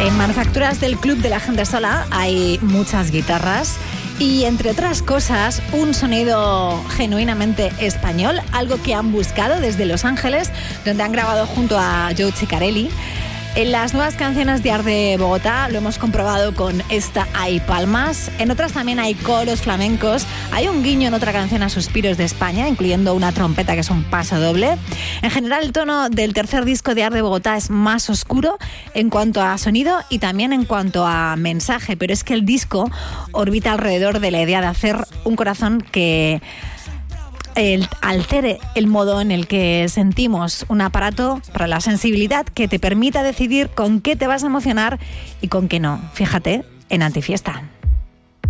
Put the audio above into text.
En Manufacturas del Club de la Gente Sola hay muchas guitarras y, entre otras cosas, un sonido genuinamente español, algo que han buscado desde Los Ángeles, donde han grabado junto a Joe Ciccarelli. En las nuevas canciones de Art de Bogotá lo hemos comprobado con esta Hay Palmas. En otras también hay coros flamencos. Hay un guiño en otra canción a Suspiros de España, incluyendo una trompeta que es un paso doble. En general, el tono del tercer disco de Art de Bogotá es más oscuro en cuanto a sonido y también en cuanto a mensaje. Pero es que el disco orbita alrededor de la idea de hacer un corazón que altere el modo en el que sentimos, un aparato para la sensibilidad que te permita decidir con qué te vas a emocionar y con qué no. Fíjate en Antifiesta.